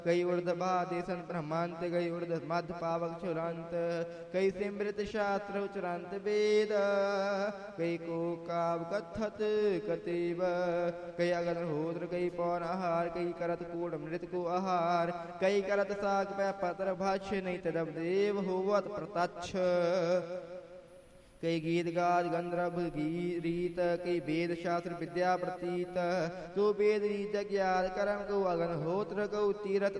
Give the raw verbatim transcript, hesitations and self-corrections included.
कई उर्ध बादेशन ब्रह्मांत कई उर्ध मध्य पावक चुरंत कई सिमृत शास्त्र उचरंत वेद कई को काव कथत कतिव कई अग्निहोत्र कई पौराहार कई करत कूड़ मृत को आहार कई करत साग पै पत्र भाष्य नहीं तदब देव होवत प्रत्यक्ष कई गीत गाद गंधर्व रीत कई वेद शास्त्र विद्या प्रतीत को वेद रीत ज्ञात कर्म को अग्निहोत्र को तीरथ